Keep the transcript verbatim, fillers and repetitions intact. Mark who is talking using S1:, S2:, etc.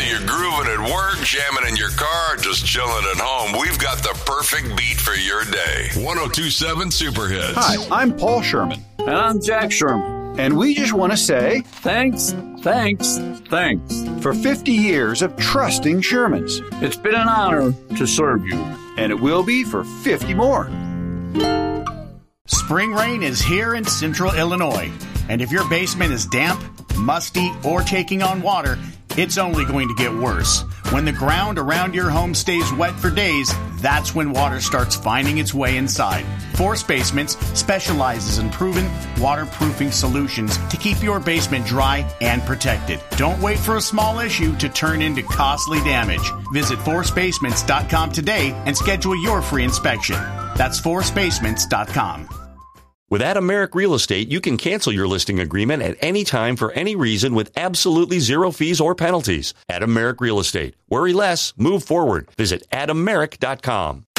S1: Whether you're grooving at work, jamming in your car, just chilling at home, we've got the perfect beat for your day. one oh two point seven Super Hits.
S2: Hi, I'm Paul Sherman.
S3: And I'm Jack Sherman.
S2: And we just want to say
S3: thanks, thanks, thanks
S2: for fifty years of trusting Shermans.
S3: It's been an honor to serve you.
S2: And it will be for fifty more.
S4: Spring rain is here in central Illinois. And if your basement is damp, musty, or taking on water, it's only going to get worse. When the ground around your home stays wet for days, that's when water starts finding its way inside. Force Basements specializes in proven waterproofing solutions to keep your basement dry and protected. Don't wait for a small issue to turn into costly damage. Visit force basements dot com today and schedule your free inspection. That's force basements dot com.
S5: With Adameric Real Estate, you can cancel your listing agreement at any time for any reason with absolutely zero fees or penalties. Adameric Real Estate. Worry less, move forward. Visit Adameric dot com.